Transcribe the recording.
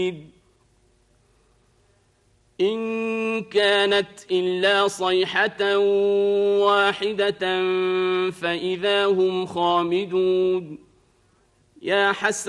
إن كانت إلا صيحة واحدة فإذا هم خامدون. يا حسرة